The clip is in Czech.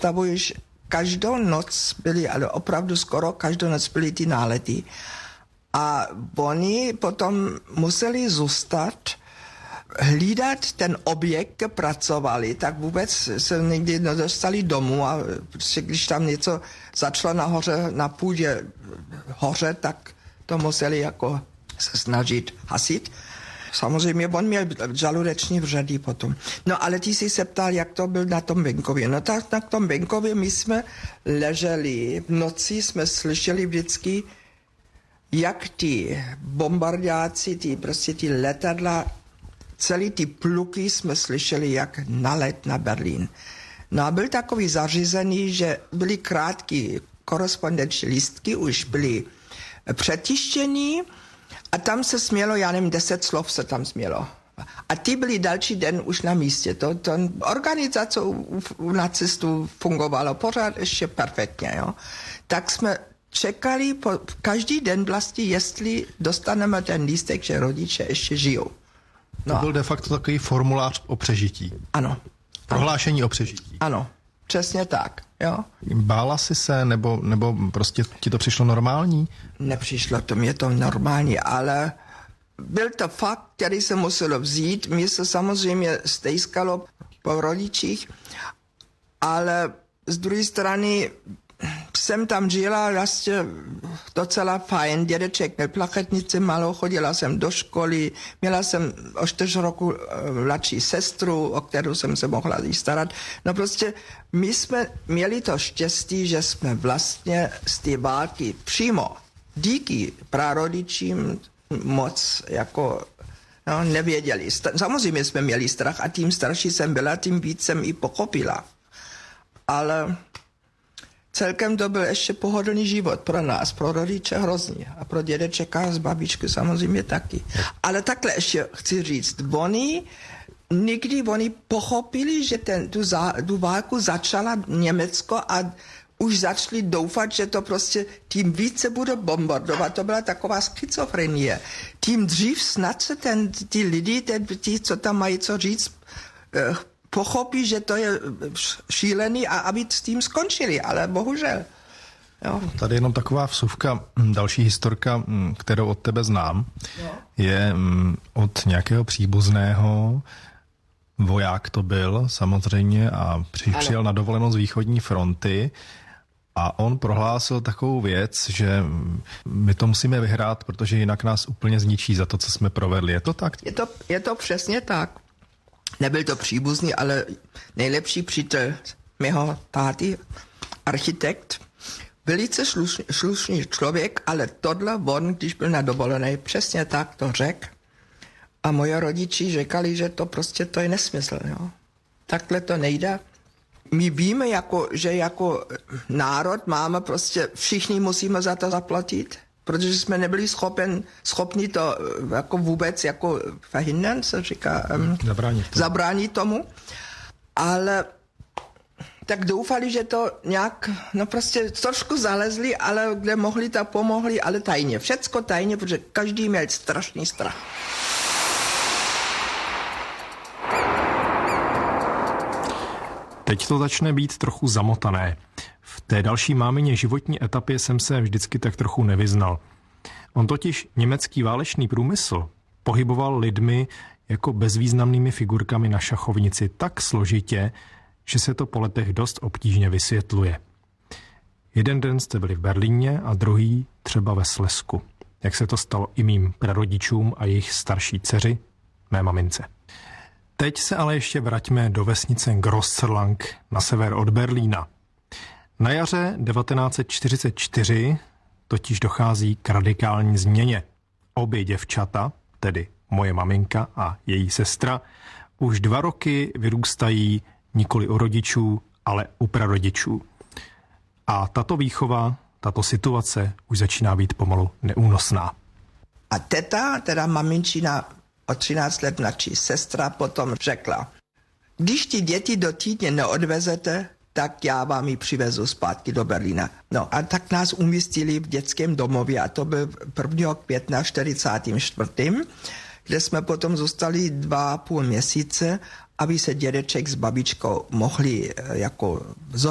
už každou noc byly, ale opravdu skoro každou noc byly ty nálety. A oni potom museli zůstat, hlídat ten objekt, kde pracovali, tak vůbec se nikdy nedostali domů a když tam něco začalo nahoře, na půdě hoře, tak to museli jako se snažit hasit. Samozřejmě on měl žaludeční vředy potom. No ale ty jsi se ptal, jak to byl na tom venkově. No tak na tom venkově my jsme leželi, v noci jsme slyšeli vždycky, jak ty bombardáci, ty letadla, celý ty pluky jsme slyšeli, jak nalet na Berlín. No a byl takový zařízený, že byly krátké korespondenční lístky, už byly přetištění a tam se smělo, já nevím, 10 slov se tam smělo. A ty byli další den už na místě. To organizace u nacistů fungovalo pořád ještě perfektně. Jo. Tak jsme čekali každý den vlastně, jestli dostaneme ten lístek, že rodiče ještě žijou. No. To byl de facto takový formulář o přežití. Ano. Prohlášení o přežití. Ano, přesně tak. Jo. Bála jsi se, nebo prostě ti to přišlo normální? Nepřišlo to, mě to normální, ale byl to fakt, který se muselo vzít. Mě se samozřejmě stejskalo po rodičích, ale z druhé strany jsem tam žila vlastně docela fajn. Dědeček měl plachetnici malou, chodila jsem do školy, měla jsem o 4 roku mladší sestru, o kterou jsem se mohla jí starat. No prostě my jsme měli to štěstí, že jsme vlastně z té války přímo díky prarodičím moc jako nevěděli. Samozřejmě jsme měli strach a tím starší jsem byla, tím víc jsem i pochopila. Ale celkem to byl ještě pohodlný život pro nás, pro rodiče hrozný a pro dědečeka z babičky samozřejmě taky. Ale takhle ještě chci říct, oni pochopili, že tu válku začala Německo a už začali doufat, že to prostě tím více bude bombardovat. To byla taková schizofrenie. Tím dřív snad se ty lidi, co tam mají co říct, pochopí, že to je šílený a aby s tím skončili, ale bohužel. Jo. Tady jenom taková vsuvka, další historka, kterou od tebe znám, je od nějakého příbuzného, voják to byl samozřejmě a přijel na dovolenou z východní fronty a on prohlásil takovou věc, že my to musíme vyhrát, protože jinak nás úplně zničí za to, co jsme provedli. Je to tak? Je to přesně tak. Nebyl to příbuzný, ale nejlepší přítel mého táty, architekt, velice slušný člověk, ale tohle on, když byl na dovolené, přesně tak to řekl. A moje rodiči řekali, že to prostě to je nesmysl. Jo. Takhle to nejde. My víme, že jako národ máme prostě, všichni musíme za to zaplatit, protože jsme nebyli schopni to jako vůbec jako verhindern, se říká, zabránit tomu. Ale tak doufali, že to nějak, prostě trošku zalezli, ale kde mohli, tak pomohli, ale tajně. Všecko tajně, protože každý měl strašný strach. Teď to začne být trochu zamotané. V té další mámině životní etapě jsem se vždycky tak trochu nevyznal. On totiž německý válečný průmysl pohyboval lidmi jako bezvýznamnými figurkami na šachovnici tak složitě, že se to po letech dost obtížně vysvětluje. Jeden den jste byli v Berlíně a druhý třeba ve Slezsku. Jak se to stalo i mým prarodičům a jejich starší dceři, mé mamince. Teď se ale ještě vraťme do vesnice Grosserlang na sever od Berlína. Na jaře 1944 totiž dochází k radikální změně. Obě děvčata, tedy moje maminka a její sestra, už 2 roky vyrůstají nikoli u rodičů, ale u prarodičů. A tato výchova, tato situace už začíná být pomalu neúnosná. A teta, teda maminčina o 13 let mladší sestra, potom řekla, když ty děti do týdně neodvezete, tak já vám ji přivezu zpátky do Berlína. No a tak nás umístili v dětském domově a to byl 1. května 44., kde jsme potom zůstali 2,5 měsíce, aby se dědeček s babičkou mohli jako